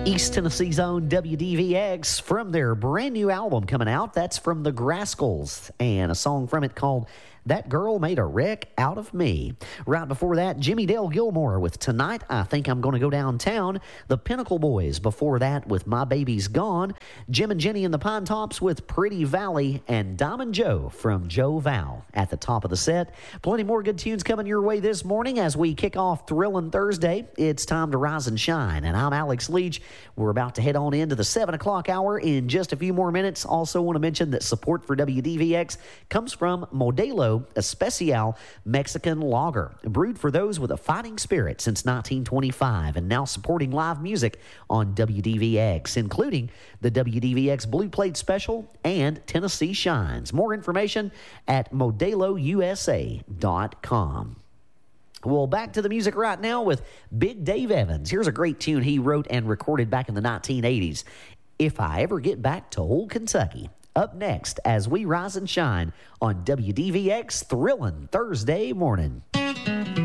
East Tennessee's own WDVX from their brand new album coming out. That's from the Grascals, and a song from it called That Girl Made a Wreck Out of Me. Right before that, Jimmy Dale Gilmore with Tonight I Think I'm Gonna Go Downtown. The Pinnacle Boys before that with My Baby's Gone. Jim and Jenny and the Pine Tops with Pretty Valley, and Diamond Joe from Joe Val at the top of the set. Plenty more good tunes coming your way this morning as we kick off Thrillin' Thursday. It's time to rise and shine, and I'm Alex Leach. We're about to head on into the 7 o'clock hour in just a few more minutes. Also want to mention that support for WDVX comes from Modelo Especial Mexican Lager, brewed for those with a fighting spirit since 1925, and now supporting live music on WDVX, including the WDVX Blue Plate Special and Tennessee Shines. More information at modelousa.com. Well, back to the music right now with Big Dave Evans. Here's a great tune he wrote and recorded back in the 1980s. If I Ever Get Back to Old Kentucky. Up next as we rise and shine on WDVX Thrillin' Thursday morning.